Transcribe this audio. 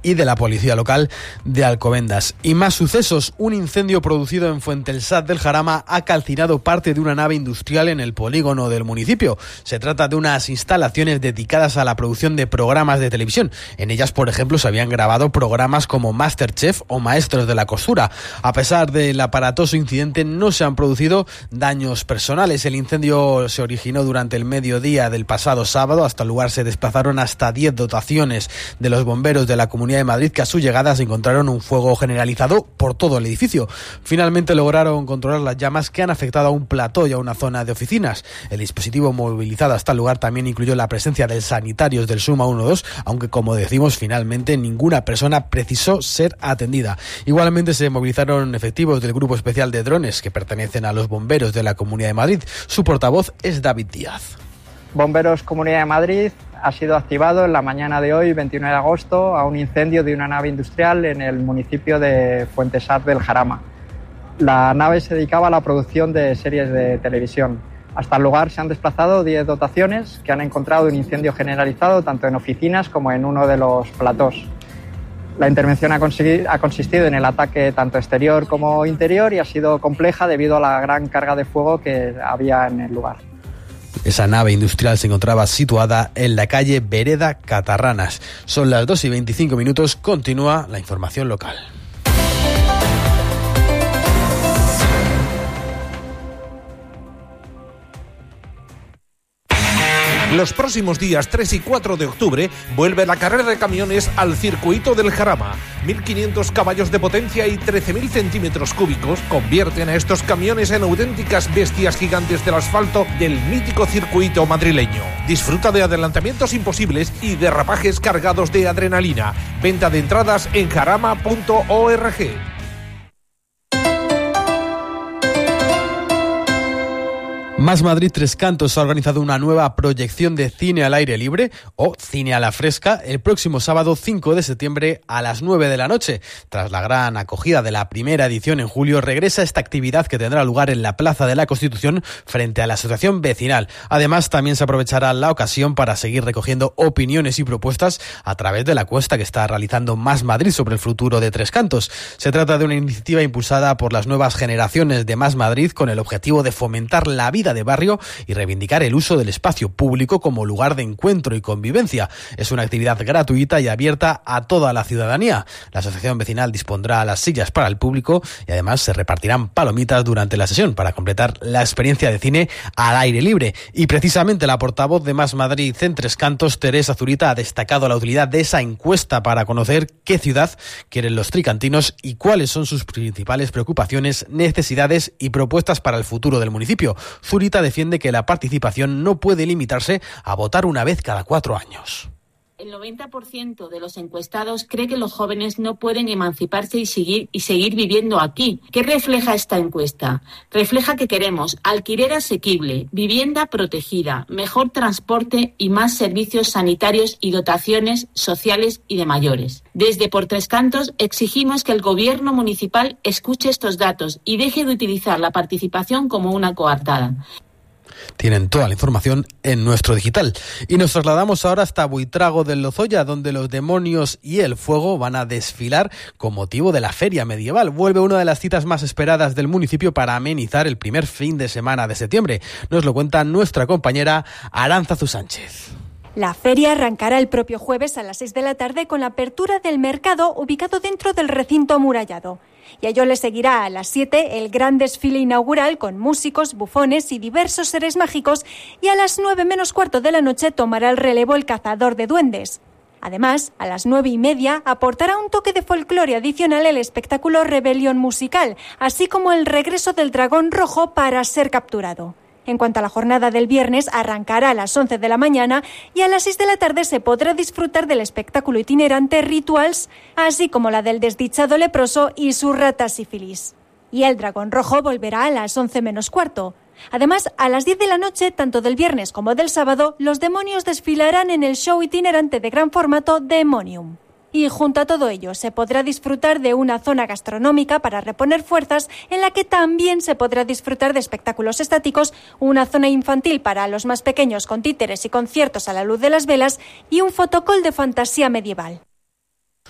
y de la Policía Local de Alcobendas. Y más sucesos. Un incendio producido en Fuentesat del Jarama ha calcinado parte de una nave industrial en el polígono del municipio. Se trata de unas instalaciones dedicadas a la producción de programas de televisión. En ellas, por ejemplo, se habían grabado programas como MasterChef o Maestros de la Costura. A pesar del aparatoso incidente, no se han producido daños personales. El incendio se originó durante el mediodía del pasado sábado. Hasta el lugar se desplazaron hasta 10 dotaciones de los bomberos de la Comunidad de Madrid, que a su llegada se encontraron un fuego generalizado por todo el edificio. Finalmente lograron controlar las llamas, que han afectado a un plató y a una zona de oficinas. El dispositivo movilizado hasta el lugar también incluyó la presencia de sanitarios del Suma 12, aunque, como decimos, finalmente ninguna persona precisó ser atendida. Igualmente se movilizaron efectivos del Grupo Especial de Drones, que pertenecen a los bomberos de la Comunidad de Madrid. Su portavoz es David Díaz. Bomberos Comunidad de Madrid ha sido activado en la mañana de hoy, 29 de agosto, a un incendio de una nave industrial en el municipio de Fuentesat del Jarama. La nave se dedicaba a la producción de series de televisión. Hasta el lugar se han desplazado 10 dotaciones que han encontrado un incendio generalizado tanto en oficinas como en uno de los platós. La intervención ha consistido en el ataque tanto exterior como interior y ha sido compleja debido a la gran carga de fuego que había en el lugar. Esa nave industrial se encontraba situada en la calle Vereda Catarranas. Son las 2:25. Continúa la información local. Los próximos días 3 y 4 de octubre vuelve la carrera de camiones al circuito del Jarama. 1.500 caballos de potencia y 13.000 centímetros cúbicos convierten a estos camiones en auténticas bestias gigantes del asfalto del mítico circuito madrileño. Disfruta de adelantamientos imposibles y derrapajes cargados de adrenalina. Venta de entradas en jarama.org. Más Madrid Tres Cantos ha organizado una nueva proyección de cine al aire libre o cine a la fresca el próximo sábado 5 de septiembre a las 9 de la noche. Tras la gran acogida de la primera edición en julio, regresa esta actividad, que tendrá lugar en la Plaza de la Constitución frente a la asociación vecinal. Además, también se aprovechará la ocasión para seguir recogiendo opiniones y propuestas a través de la encuesta que está realizando Más Madrid sobre el futuro de Tres Cantos. Se trata de una iniciativa impulsada por las nuevas generaciones de Más Madrid con el objetivo de fomentar la vida de barrio y reivindicar el uso del espacio público como lugar de encuentro y convivencia. Es una actividad gratuita y abierta a toda la ciudadanía. La asociación vecinal dispondrá las sillas para el público y además se repartirán palomitas durante la sesión para completar la experiencia de cine al aire libre. Y precisamente la portavoz de Más Madrid en Tres Cantos, Teresa Zurita, ha destacado la utilidad de esa encuesta para conocer qué ciudad quieren los tricantinos y cuáles son sus principales preocupaciones, necesidades y propuestas para el futuro del municipio. Zurita defiende que la participación no puede limitarse a votar una vez cada 4 años. El 90% de los encuestados cree que los jóvenes no pueden emanciparse y seguir viviendo aquí. ¿Qué refleja esta encuesta? Refleja que queremos alquiler asequible, vivienda protegida, mejor transporte y más servicios sanitarios y dotaciones sociales y de mayores. Desde Por Tres Cantos exigimos que el gobierno municipal escuche estos datos y deje de utilizar la participación como una coartada. Tienen toda la información en nuestro digital. Y nos trasladamos ahora hasta Buitrago del Lozoya, donde los demonios y el fuego van a desfilar con motivo de la feria medieval. Vuelve una de las citas más esperadas del municipio para amenizar el primer fin de semana de septiembre. Nos lo cuenta nuestra compañera Arantzazu Sánchez. La feria arrancará el propio jueves a las 6 de la tarde con la apertura del mercado ubicado dentro del recinto amurallado. Y a ello le seguirá a las 7 el gran desfile inaugural con músicos, bufones y diversos seres mágicos, y a las 9 menos cuarto de la noche tomará el relevo el cazador de duendes. Además, a las 9:30 aportará un toque de folclore adicional el espectáculo Rebelión Musical, así como el regreso del dragón rojo para ser capturado. En cuanto a la jornada del viernes, arrancará a las 11 de la mañana y a las 6 de la tarde se podrá disfrutar del espectáculo itinerante Rituals, así como la del desdichado leproso y su rata sífilis. Y el dragón rojo volverá a las 11 menos cuarto. Además, a las 10 de la noche, tanto del viernes como del sábado, los demonios desfilarán en el show itinerante de gran formato Demonium. Y junto a todo ello se podrá disfrutar de una zona gastronómica para reponer fuerzas, en la que también se podrá disfrutar de espectáculos estáticos, una zona infantil para los más pequeños con títeres y conciertos a la luz de las velas y un fotocall de fantasía medieval.